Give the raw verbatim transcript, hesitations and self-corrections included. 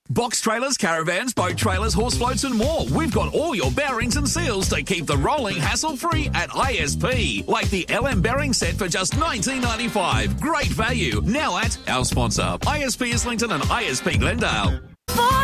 Box trailers, caravans, boat trailers, horse floats and more. We've got all your bearings and seals to keep the rolling hassle-free at I S P. Like the L M bearing set for just nineteen ninety-five. Great value. Now at our sponsor, I S P Islington and I S P Glendale. For